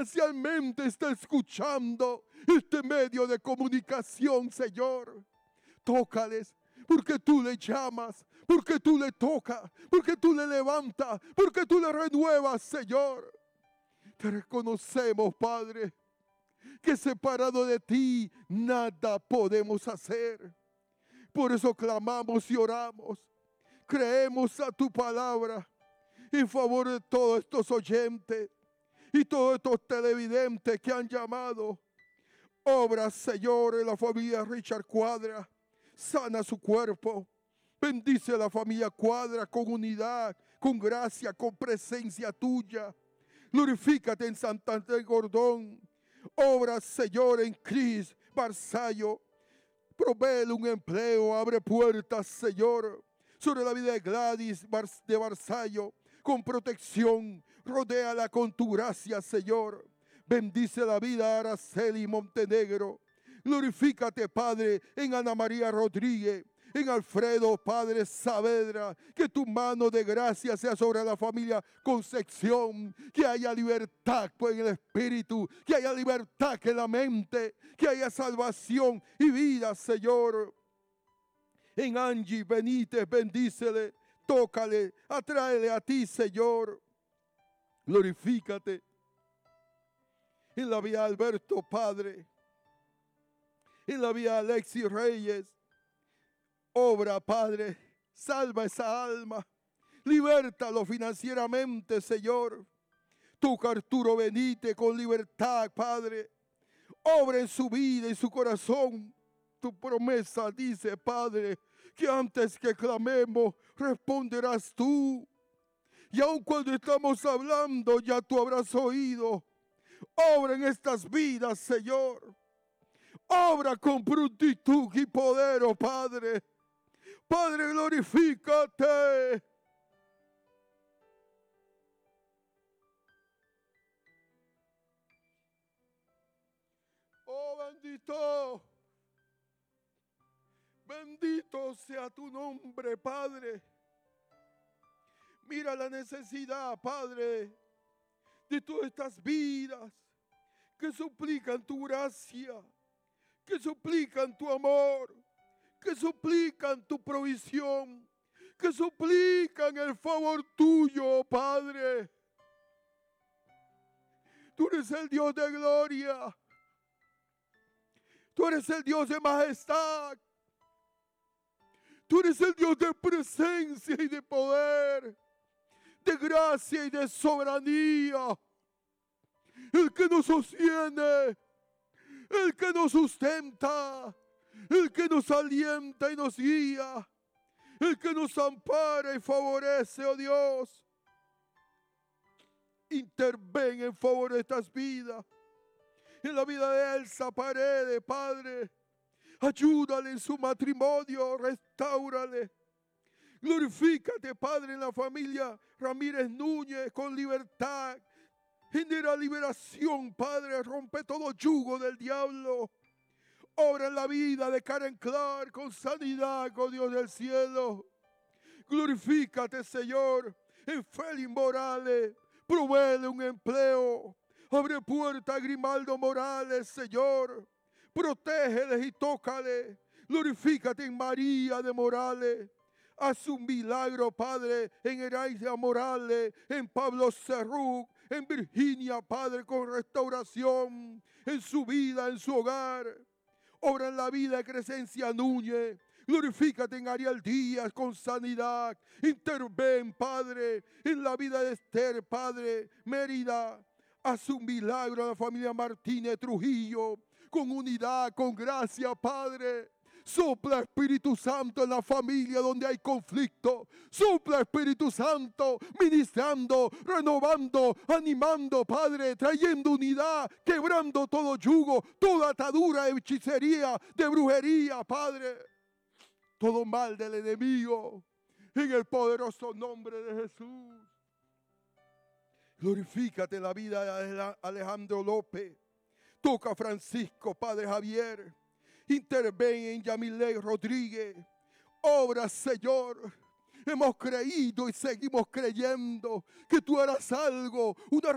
circunstancialmente está escuchando este medio de comunicación, Señor. Tócales, porque tú le llamas, porque tú le tocas, porque tú le levantas, porque tú le renuevas, Señor. Te reconocemos, Padre, que separado de ti nada podemos hacer. Por eso clamamos y oramos. Creemos a tu palabra en favor de todos estos oyentes y todos estos televidentes que han llamado. Obra, Señor, en la familia Richard Cuadra. Sana su cuerpo. Bendice a la familia Cuadra con unidad, con gracia, con presencia tuya. Glorifícate en Santander Gordón. Obra, Señor, en Cris Barzallo. Provéele un empleo, abre puertas, Señor, sobre la vida de Gladys de Barzallo, con protección. Rodéala con tu gracia, Señor. Bendice la vida de Araceli Montenegro. Glorifícate, Padre, en Ana María Rodríguez, en Alfredo, Padre Saavedra. Que tu mano de gracia sea sobre la familia Concepción. Que haya libertad en el espíritu, que haya libertad en la mente, que haya salvación y vida, Señor. En Angie Benítez, bendícele, tócale, atráele a ti, Señor. Glorifícate en la vida de Alberto, Padre, en la vida de Alexis Reyes. Obra, Padre, salva esa alma, libértalo financieramente, Señor. Toca a Arturo Benítez con libertad, Padre. Obra en su vida y su corazón. Tu promesa dice, Padre, que antes que clamemos, responderás tú. Y aun cuando estamos hablando, ya tú habrás oído. Obra en estas vidas, Señor. Obra con prontitud y poder, oh Padre. Padre, glorifícate. Oh, bendito. Bendito sea tu nombre, Padre. Mira la necesidad, Padre, de todas estas vidas que suplican tu gracia, que suplican tu amor, que suplican tu provisión, que suplican el favor tuyo, Padre. Tú eres el Dios de gloria. Tú eres el Dios de majestad. Tú eres el Dios de presencia y de poder, de gracia y de soberanía. El que nos sostiene, el que nos sustenta, el que nos alienta y nos guía, el que nos ampara y favorece, oh Dios. Interven en favor de estas vidas. En la vida de Elsa Paredes, Padre, ayúdale en su matrimonio, restáurale. Glorifícate, Padre, en la familia Ramírez Núñez con libertad. Genera liberación, Padre, rompe todo yugo del diablo. Obra en la vida de Karen Clark con sanidad, oh Dios del cielo. Glorifícate, Señor, en Félix Morales. Provéele un empleo. Abre puerta a Grimaldo Morales, Señor. Protégeles y tócale. Glorifícate en María de Morales. Haz un milagro, Padre, en Eraida Morales, en Pablo Cerruc, en Virginia, Padre, con restauración en su vida, en su hogar. Obra en la vida de Crescencia Núñez. Glorifícate en Ariel Díaz con sanidad. Interven, Padre, en la vida de Esther, Padre, Mérida. Haz un milagro a la familia Martínez Trujillo, con unidad, con gracia, Padre. Sopla, Espíritu Santo, en la familia donde hay conflicto. Sopla, Espíritu Santo, ministrando, renovando, animando, Padre, trayendo unidad, quebrando todo yugo, toda atadura de hechicería, de brujería, Padre. Todo mal del enemigo, en el poderoso nombre de Jesús. Glorifícate en la vida de Alejandro López. Toca a Francisco, Padre Javier. Interven en Yamilé Rodríguez. Obra, Señor. Hemos creído y seguimos creyendo que tú harás algo, una